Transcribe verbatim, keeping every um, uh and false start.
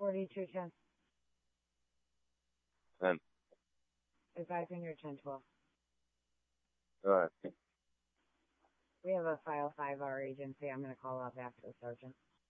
forty-two ten. ten. Advise when you're ten twelve. All right. We have a file five, our agency. I'm going to call out back to the sergeant.